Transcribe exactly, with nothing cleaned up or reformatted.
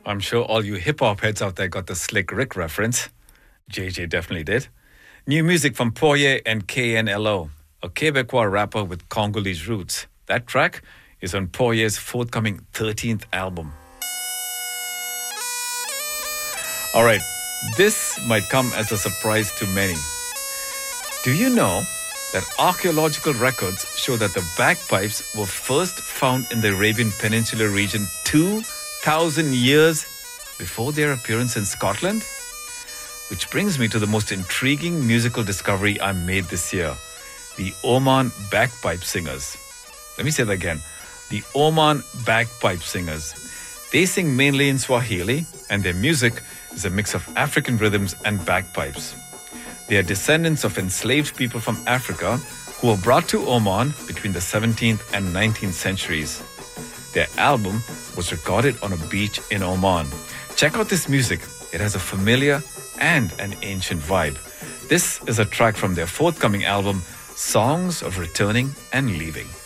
I'm sure all you hip-hop heads out there got the Slick Rick reference. J J definitely did. New music from Poye and K N L O, a Quebecois rapper with Congolese roots. That track is on Poye's forthcoming thirteenth album. All right, this might come as a surprise to many. Do you know that archaeological records show that the bagpipes were first found in the Arabian Peninsula region two thousand years before their appearance in Scotland? Which brings me to the most intriguing musical discovery I made this year, the Oman Bagpipe Singers. Let me say that again. The Oman Bagpipe Singers. They sing mainly in Swahili, and their music is a mix of African rhythms and bagpipes. They are descendants of enslaved people from Africa who were brought to Oman between the seventeenth and nineteenth centuries. Their album was recorded on a beach in Oman. Check out this music. It has a familiar and an ancient vibe. This is a track from their forthcoming album, Songs of Returning and Leaving.